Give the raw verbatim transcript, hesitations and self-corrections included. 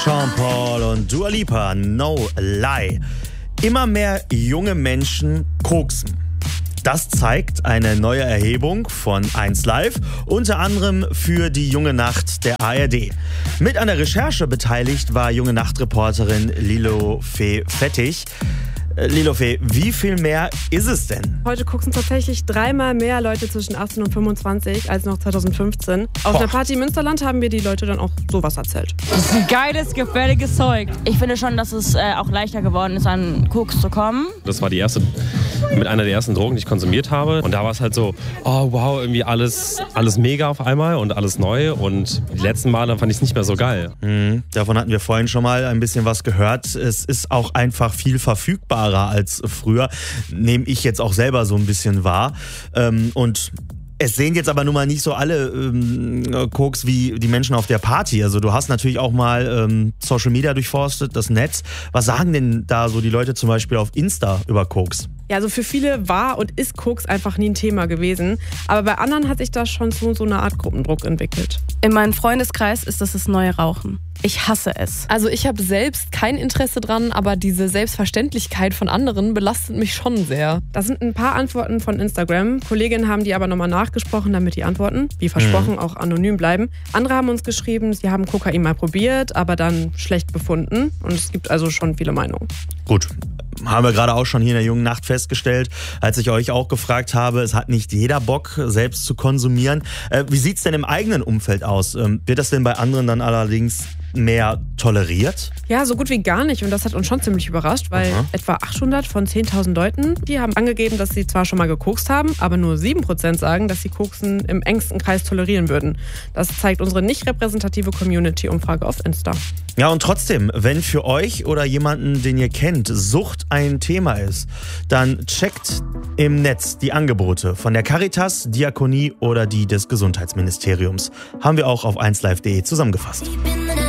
Sean Paul und Dua Lipa, No Lie. Immer mehr junge Menschen koksen. Das zeigt eine neue Erhebung von eins Live, unter anderem für die Junge Nacht der A R D. Mit an der Recherche beteiligt war Junge Nacht-Reporterin Lilofee Fettig. Lilofee, wie viel mehr ist es denn? Heute gucken tatsächlich dreimal mehr Leute zwischen achtzehn und fünfundzwanzig als noch zwanzig fünfzehn. Auf Boah. einer Party im Münsterland haben mir die Leute dann auch sowas erzählt. Das ist ein geiles, gefährliches Zeug. Ich finde schon, dass es äh, auch leichter geworden ist, an Koks zu kommen. Das war die erste, mit einer der ersten Drogen, die ich konsumiert habe. Und da war es halt so, oh wow, irgendwie alles, alles mega auf einmal und alles neu. Und die letzten Male fand ich es nicht mehr so geil. Mhm, davon hatten wir vorhin schon mal ein bisschen was gehört. Es ist auch einfach viel verfügbarer als früher. Nehme ich jetzt auch selber so ein bisschen wahr. Ähm, und es sehen jetzt aber nun mal nicht so alle ähm, Koks wie die Menschen auf der Party. Also du hast natürlich auch mal ähm, Social Media durchforstet, das Netz. Was sagen denn da so die Leute zum Beispiel auf Insta über Koks? Ja, also für viele war und ist Koks einfach nie ein Thema gewesen. Aber bei anderen hat sich da schon so, so eine Art Gruppendruck entwickelt. In meinem Freundeskreis ist das das neue Rauchen. Ich hasse es. Also ich habe selbst kein Interesse dran, aber diese Selbstverständlichkeit von anderen belastet mich schon sehr. Das sind ein paar Antworten von Instagram. Kolleginnen haben die aber nochmal nachgesprochen, damit die Antworten, wie versprochen, mhm. auch anonym bleiben. Andere haben uns geschrieben, sie haben Kokain mal probiert, aber dann schlecht befunden. Und es gibt also schon viele Meinungen. Gut. Haben wir gerade auch schon hier in der Jungen Nacht festgestellt, als ich euch auch gefragt habe, es hat nicht jeder Bock, selbst zu konsumieren. Äh, wie sieht's denn im eigenen Umfeld aus? Ähm, wird das denn bei anderen dann allerdings mehr toleriert? Ja, so gut wie gar nicht. Und das hat uns schon ziemlich überrascht, weil Aha. etwa achthundert von zehntausend Leuten, die haben angegeben, dass sie zwar schon mal gekokst haben, aber nur sieben Prozent sagen, dass sie Koksen im engsten Kreis tolerieren würden. Das zeigt unsere nicht repräsentative Community-Umfrage auf Insta. Ja, und trotzdem, wenn für euch oder jemanden, den ihr kennt, Sucht ein Thema ist, dann checkt im Netz die Angebote von der Caritas, Diakonie oder die des Gesundheitsministeriums. Haben wir auch auf eins live punkt de zusammengefasst.